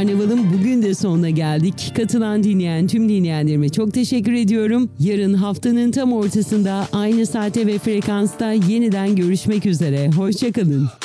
Karnaval'ın bugün de sonuna geldik. Katılan dinleyen tüm dinleyenlerime çok teşekkür ediyorum. Yarın haftanın tam ortasında aynı saate ve frekansta yeniden görüşmek üzere. Hoşçakalın.